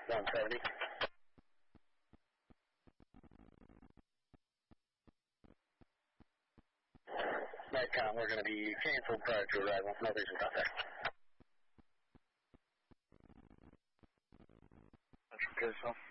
170. Nightcom, we're going to be canceled prior to arrival. No reason contact. Good, so.